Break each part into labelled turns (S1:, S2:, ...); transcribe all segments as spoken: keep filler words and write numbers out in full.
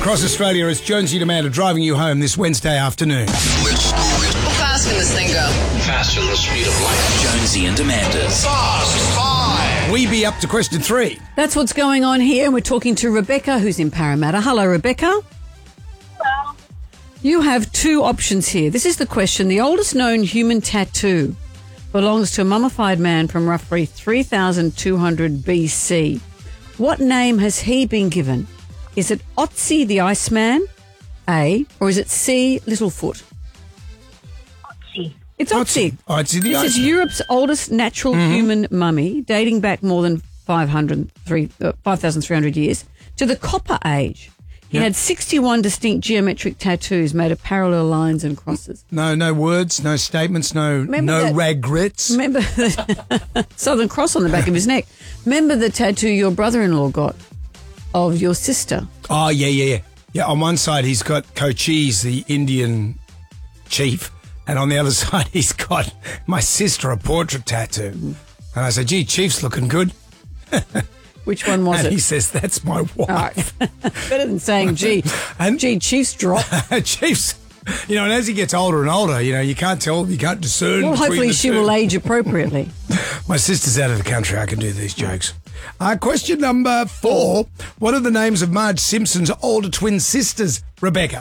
S1: across Australia, it's Jonesy and Amanda driving you home this Wednesday afternoon.
S2: How fast can this thing go?
S3: Faster than the speed of light. Jonesy and Amanda's Fast Five.
S1: We be up to question three.
S4: That's what's going on here, and we're talking to Rebecca, who's in Parramatta. Hello, Rebecca.
S5: Hello.
S4: You have two options here. This is the question. The oldest known human tattoo belongs to a mummified man from roughly three thousand two hundred B C. What name has he been given? Is it Otzi the Iceman, A, or is it C, Littlefoot?
S5: Otzi.
S4: It's Otzi.
S1: Otzi the
S4: This is
S1: Iceman.
S4: Europe's oldest natural
S1: Mm-hmm.
S4: human mummy, dating back more than five hundred, uh, five thousand three hundred years to the Copper Age. He
S1: Yep.
S4: had sixty-one distinct geometric tattoos made of parallel lines and crosses.
S1: No, no words, no statements, no
S4: Remember
S1: no
S4: that-
S1: regrets.
S4: Remember the Southern Cross on the back of his neck. Remember the tattoo your brother-in-law got of your sister?
S1: Oh, yeah, yeah, yeah. Yeah, on one side he's got Cochise, the Indian chief, and on the other side he's got my sister, a portrait tattoo. And I said, gee, Chief's looking good.
S4: Which one was
S1: And
S4: it?
S1: he says, that's my wife.
S4: All right. Better than saying, gee,
S1: And-
S4: gee, Chief's drop.
S1: Chief's, you know, and as he gets older and older, you know, you can't tell, you can't discern.
S4: Well,
S1: between
S4: hopefully
S1: the
S4: she
S1: two.
S4: will age appropriately.
S1: My sister's out of the country. I can do these jokes. Uh, question number four. What are the names of Marge Simpson's older twin sisters, Rebecca?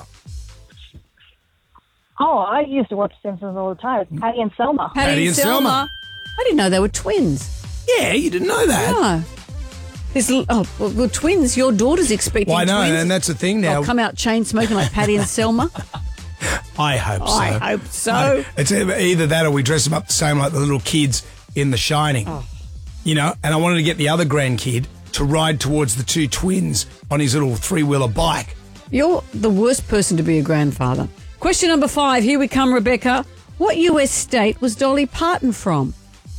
S5: Oh, I used to watch Simpsons all the time. It's Patty and Selma.
S4: Patty,
S1: Patty
S4: and
S1: and
S4: Selma.
S1: Selma.
S4: I didn't know they were twins.
S1: Yeah, you didn't know that.
S4: No. This, l- oh, well, well, twins, your daughter's expecting
S1: Well, I know,
S4: twins.
S1: and that's the thing now.
S4: They'll come out chain smoking like Patty and Selma.
S1: I hope so.
S4: I hope so.
S1: I- it's either that or we dress them up the same like the little kids in The Shining.
S4: Oh.
S1: You know, and I wanted to get the other grandkid to ride towards the two twins on his little three-wheeler bike.
S4: You're the worst person to be a grandfather. Question number five. Here we come, Rebecca. What U S state was Dolly Parton from?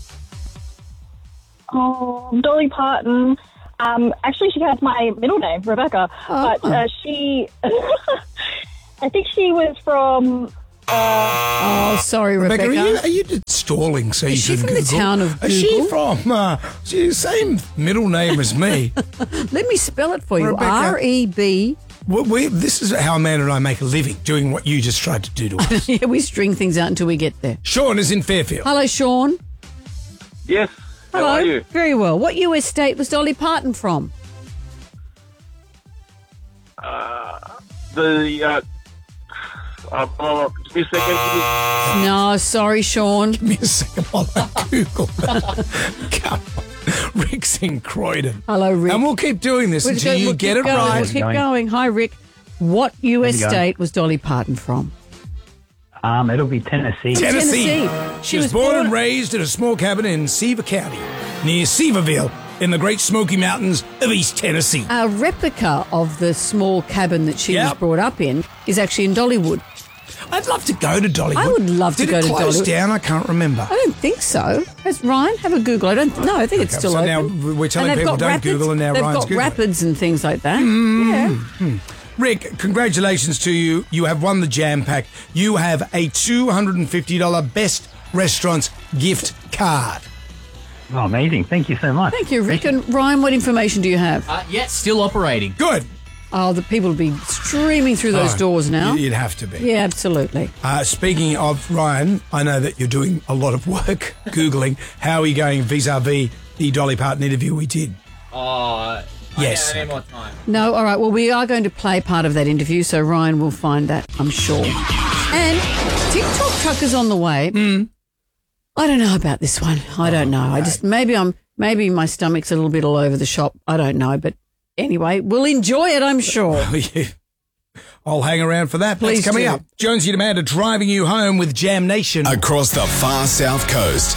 S5: Oh, Dolly Parton. Um, actually, she has my middle name, Rebecca.
S4: Oh.
S5: But uh, she, I think she was from.
S4: Oh, sorry, Rebecca.
S1: Rebecca, are you, are you just stalling so you
S4: Is she
S1: can
S4: from the
S1: Google?
S4: town of
S1: Is she
S4: Google?
S1: from, uh, she, same middle name as me.
S4: Let me spell it for you.
S1: Rebecca.
S4: R E B.
S1: we, we, this is how Amanda and I make a living, doing what you just tried to do to us.
S4: Yeah, we string things out until we get there.
S1: Sean is in Fairfield.
S4: Hello, Sean.
S6: Yes. How
S4: Hello.
S6: are you?
S4: Very well. What U S state was Dolly Parton from?
S6: The uh, uh, uh, give me a second. Give me-
S4: No, sorry, Sean.
S1: Give me a second while I Google that. Come on. Rick's in Croydon.
S4: Hello, Rick.
S1: And we'll keep doing this
S4: We'll
S1: until
S4: go-
S1: you
S4: we'll
S1: get
S4: keep
S1: it
S4: going.
S1: right.
S4: We'll keep going. Hi, Rick. What U S
S7: How's it going?
S4: state was Dolly Parton from?
S7: Um, it'll be Tennessee.
S1: Tennessee.
S4: Tennessee.
S1: She, was, born, and raised in a small cabin in Seaver County, near Seaverville, in the Great Smoky Mountains of East Tennessee.
S4: A replica of the small cabin that she was
S1: Yep.
S4: brought up in is actually in Dollywood.
S1: I'd love to go to Dollywood.
S4: I would love to
S1: Did
S4: go
S1: it
S4: to
S1: close
S4: Dollywood.
S1: down? I can't remember.
S4: I don't think so. Has Ryan have a Google? I don't. No, I think it's
S1: Okay,
S4: still
S1: so
S4: open.
S1: now we're telling
S4: And they've
S1: people
S4: got
S1: don't
S4: rapids.
S1: Google and now
S4: they've
S1: Ryan's
S4: got
S1: Googling.
S4: rapids and things like that. Yeah.
S1: Rick, congratulations to you. You have won the Jam Pack. You have a two hundred fifty dollars Best Restaurants gift card.
S7: Oh, amazing. Thank you so much.
S4: Thank you, Rick. And Ryan, what information do you have?
S8: Uh, yeah, still operating.
S1: Good.
S4: Oh, the people will be streaming through those
S1: Oh,
S4: doors now.
S1: You'd have to be.
S4: Yeah, absolutely.
S1: Uh, speaking of Ryan, I know that you're doing a lot of work Googling. How are you going vis-a-vis the Dolly Parton interview we did?
S8: Oh,
S1: Yes.
S8: I need more time.
S4: No, all right. Well, we are going to play part of that interview, so Ryan will find that, I'm sure. And TikTok truck is on the way.
S1: Mm.
S4: I don't know about this one. I don't know. I just maybe I'm maybe my stomach's a little bit all over the shop. I don't know, but anyway, we'll enjoy it, I'm sure.
S1: I'll hang around for that.
S4: Please
S1: That's coming
S4: do.
S1: up. Jonesy and Amanda driving you home with Jam Nation.
S9: Across the far south coast,